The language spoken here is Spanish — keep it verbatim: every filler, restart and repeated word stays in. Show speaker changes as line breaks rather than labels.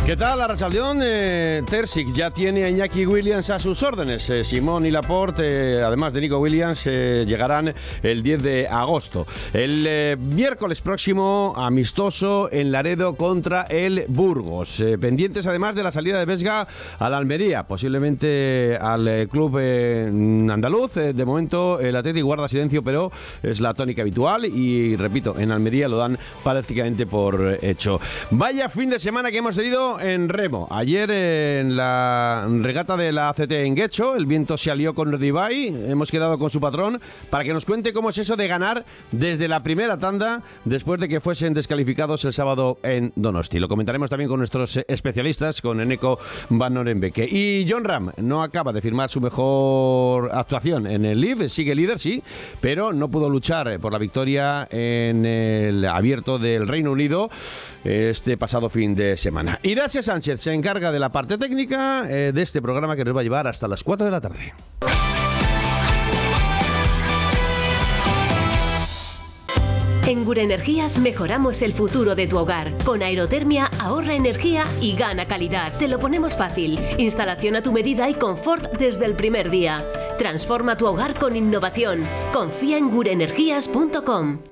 ¿Qué tal, Arrachaldeón? Eh, Terzic ya tiene a Iñaki Williams a sus órdenes. Eh, Simón y Laporte, eh, además de Nico Williams, eh, llegarán el diez de agosto. El eh, miércoles próximo, amistoso en Laredo contra el Burgos. Eh, pendientes además de la salida de Vesga a la Almería, posiblemente al eh, club eh, andaluz. Eh, de momento el Atleti guarda silencio, pero es la tónica habitual y, repito, en Almería lo dan prácticamente por hecho. Vaya fin de semana que hemos tenido en remo. Ayer en la regata de la A C T en Guecho, el viento se alió con Urdibay. Hemos quedado con su patrón para que nos cuente cómo es eso de ganar desde la primera tanda después de que fuesen descalificados el sábado en Donosti. Lo comentaremos también con nuestros especialistas, con Eneko Van Norenbeke. Y Jon Rahm no acaba de firmar su mejor actuación en el Live, sigue líder, sí, pero no pudo luchar por la victoria en el Abierto del Reino Unido este pasado fin de semana. Irache Sánchez se encarga de la parte técnica eh, de este programa que nos va a llevar hasta las cuatro de la tarde.
En Gure Energías mejoramos el futuro de tu hogar. Con aerotermia ahorra energía y gana calidad. Te lo ponemos fácil. Instalación a tu medida y confort desde el primer día. Transforma tu hogar con innovación. Confía en gure energías punto com.